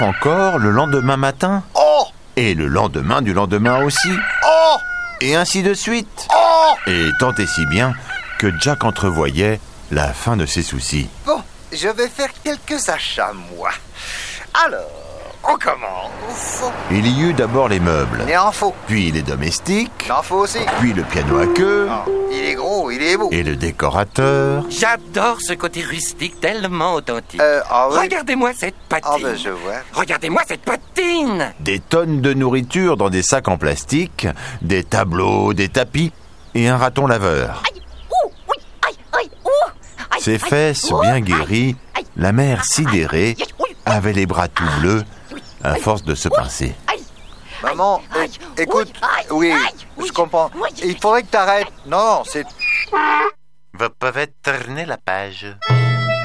encore le lendemain matin. Oh! Et le lendemain du lendemain aussi. Oh! Et ainsi de suite. Oh! Et tant et si bien que Jack entrevoyait la fin de ses soucis. Bon, je vais faire quelques achats, moi. Alors, on commence. Il y eut d'abord les meubles, Il en faut. puis les domestiques, Il en faut aussi. puis le piano à queue, Il est gros, il est beau. et le décorateur. J'adore ce côté rustique tellement authentique. Oui. Regardez-moi cette patine. Ah ben je vois. Regardez-moi cette patine. Des tonnes de nourriture dans des sacs en plastique, des tableaux, des tapis et un raton laveur. Ses fesses bien guéries, la mère sidérée avait les bras tout bleus à force de se pincer. Maman, écoute, oui, je comprends. Il faudrait que t'arrêtes. Non, c'est... Vous pouvez tourner la page.